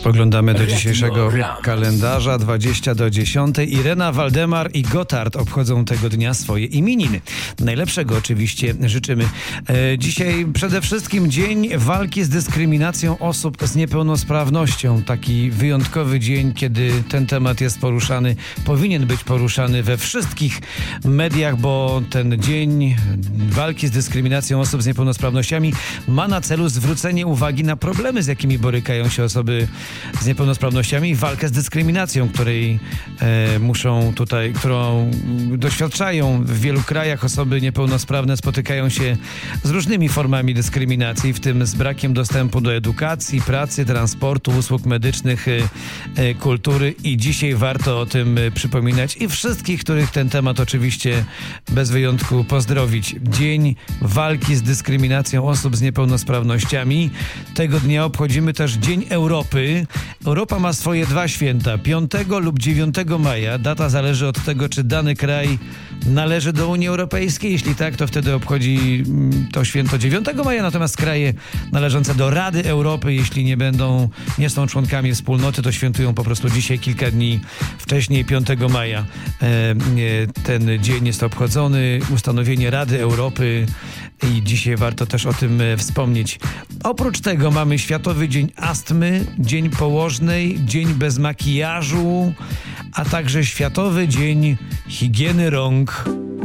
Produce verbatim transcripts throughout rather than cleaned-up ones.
Spoglądamy do dzisiejszego kalendarza. Dwadzieścia do dziesiątej. Irena, Waldemar i Gotthard obchodzą tego dnia swoje imieniny. Najlepszego oczywiście życzymy. E, dzisiaj przede wszystkim Dzień Walki z Dyskryminacją Osób z Niepełnosprawnością. Taki wyjątkowy dzień, kiedy ten temat jest poruszany, powinien być poruszany we wszystkich mediach, bo ten Dzień Walki z Dyskryminacją Osób z Niepełnosprawnościami ma na celu zwrócenie uwagi na problemy, z jakimi borykają się osoby z niepełnosprawnościami i walkę z dyskryminacją, której e, muszą tutaj, którą doświadczają w wielu krajach. Osoby niepełnosprawne spotykają się z różnymi formami dyskryminacji, w tym z brakiem dostępu do edukacji, pracy, transportu, usług medycznych, e, e, kultury i dzisiaj warto o tym e, przypominać i wszystkich, których ten temat oczywiście bez wyjątku pozdrowić. Dzień Walki z Dyskryminacją Osób z Niepełnosprawnościami. Tego dnia obchodzimy też Dzień Europy. Europa ma swoje dwa święta, piątego lub dziewiątego maja. Data zależy od tego, czy dany kraj należy do Unii Europejskiej. Jeśli tak, to wtedy obchodzi to święto dziewiątego maja, natomiast kraje należące do Rady Europy, jeśli nie będą, nie są członkami wspólnoty, to świętują po prostu dzisiaj kilka dni wcześniej, piątego maja. Ten dzień jest obchodzony, ustanowienie Rady Europy i dzisiaj warto też o tym wspomnieć. Oprócz tego mamy Światowy Dzień Astmy, Dzień Położnej, Dzień Bez Makijażu, a także Światowy Dzień Higieny Rąk.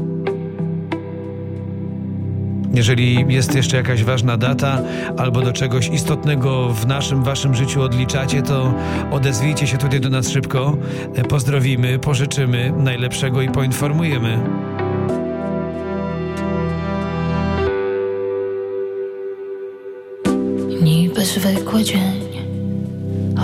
Jeżeli jest jeszcze jakaś ważna data albo do czegoś istotnego w naszym, waszym życiu odliczacie, to odezwijcie się tutaj do nas szybko. Pozdrowimy, pożyczymy najlepszego i poinformujemy. Niby zwykły dzień,